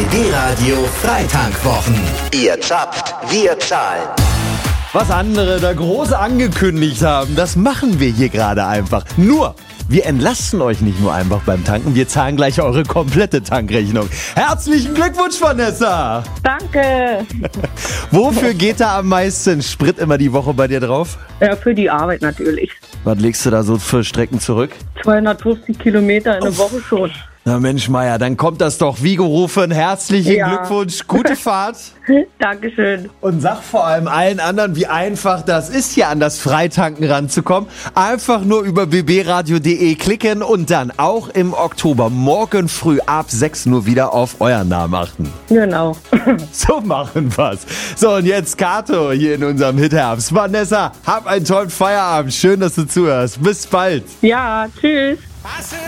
BB Radio Freitankwwochen. Ihr zappt, wir zahlen. Was andere da groß angekündigt haben, das machen wir hier gerade einfach. Nur, wir entlasten euch nicht nur einfach beim Tanken, wir zahlen gleich eure komplette Tankrechnung. Herzlichen Glückwunsch, Vanessa! Danke. Wofür geht da am meisten Sprit immer die Woche bei dir drauf? Ja, für die Arbeit natürlich. Was legst du da so für Strecken zurück? 250 Kilometer in der Woche schon. Na Mensch, Meier, dann kommt das doch wie gerufen. Herzlichen Glückwunsch, gute Fahrt. Dankeschön. Und sag vor allem allen anderen, wie einfach das ist, hier an das Freitanken ranzukommen. Einfach nur über bbradio.de klicken und dann auch im Oktober morgen früh ab 6 Uhr wieder auf euren Namen achten. Genau. So machen wir's. So, und jetzt Kato hier in unserem Hitherbst. Vanessa, hab einen tollen Feierabend. Schön, dass du zuhörst. Bis bald. Ja, tschüss.